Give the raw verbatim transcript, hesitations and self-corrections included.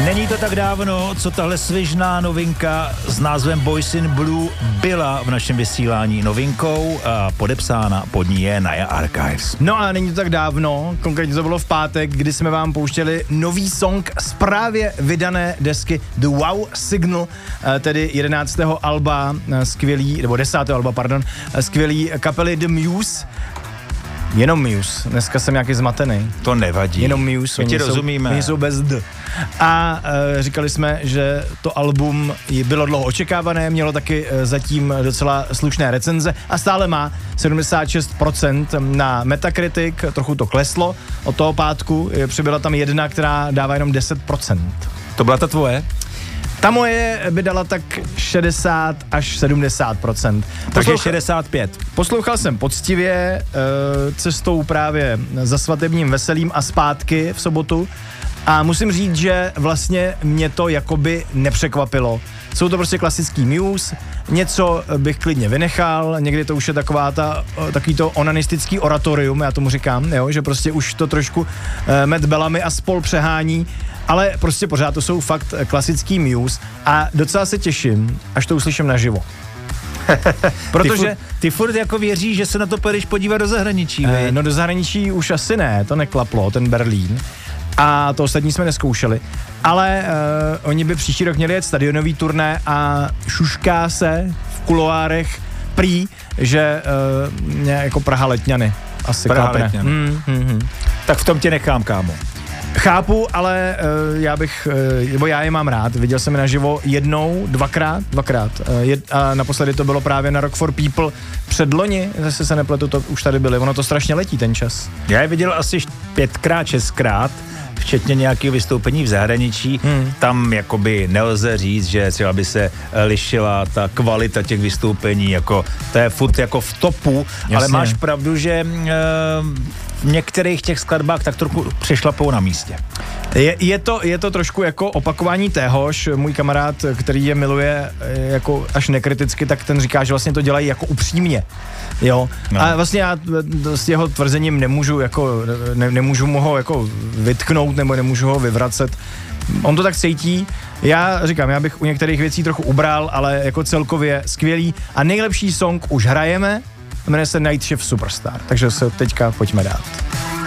Není to tak dávno, co tahle svižná novinka s názvem Boys in Blue byla v našem vysílání novinkou a podepsána pod ní je Naya Archives. No a není to tak dávno, konkrétně to bylo v pátek, kdy jsme vám pouštěli nový song z právě vydané desky The Wow Signal, tedy jedenáctého alba skvělý, nebo desátého alba, pardon, skvělý kapely The Muse. Jenom Muse, dneska jsem nějaký zmatený. To nevadí. Jenom Muse. My ti rozumíme. Oni jsou bez D. A e, říkali jsme, že to album bylo dlouho očekávané, mělo taky e, zatím docela slušné recenze a stále má sedmdesát šest procent na Metacritic, trochu to kleslo od toho pátku, přibyla tam jedna, která dává jenom deset procent. To byla ta tvoje? Ta moje by dala tak šedesát až sedmdesát procent. Takže Posloucha- šedesát pět. Poslouchal jsem poctivě e, cestou právě za svatebním veselím a zpátky v sobotu a musím říct, že vlastně mě to jakoby nepřekvapilo. Jsou to prostě klasický Muse, něco bych klidně vynechal, někdy to už je taková ta, takový to onanistický oratorium, já tomu říkám, jo, že prostě už to trošku e, Matt Bellamy a spol přehání, ale prostě pořád to jsou fakt klasický Muse a docela se těším, až to uslyším naživo. Protože ty furt, ty furt jako věříš, že se na to pojedeš podívat do zahraničí. Eh, no do zahraničí už asi ne, to neklaplo, ten Berlín. A to ostatní jsme neskoušeli. Ale eh, oni by příští rok měli jet stadionový turné a šušká se v kuloárech prý, že eh, jako Praha Letňany. Asi Praha klapne. Letňany. Mm, mm, mm. Tak v tom tě nechám, kámo. Chápu, ale uh, já bych, uh, nebo já je mám rád, viděl jsem je naživo jednou, dvakrát, dvakrát. Uh, jed, a naposledy to bylo právě na Rock for People předloni, zase se nepletu, to už tady byly, ono to strašně letí ten čas. Já je viděl asi pětkrát, šestkrát, včetně nějakého vystoupení v zahraničí. Hmm. Tam jakoby nelze říct, že třeba by se lišila ta kvalita těch vystoupení, jako to je furt jako v topu, jasně. Ale máš pravdu, že e, v některých těch skladbách tak trochu přešlapou na místě. Je, je, to, je to trošku jako opakování téhož. Můj kamarád, který je miluje jako až nekriticky, tak ten říká, že vlastně to dělají jako upřímně. Jo. No. A vlastně já s jeho tvrzením nemůžu jako, ne, nemůžu mu ho jako vytknout nebo nemůžu ho vyvracet. On to tak cítí. Já říkám, já bych u některých věcí trochu ubral, ale jako celkově skvělý. A nejlepší song už hrajeme, jmenuje se Night Shift Superstar. Takže se teďka pojďme dát.